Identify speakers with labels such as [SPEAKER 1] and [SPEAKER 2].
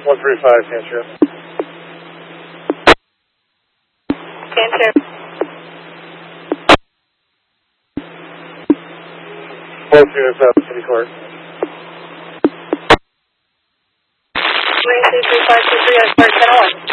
[SPEAKER 1] 135, Sancho.
[SPEAKER 2] Sancho.
[SPEAKER 1] Both units up, City Court.
[SPEAKER 2] 33523, Court 1001.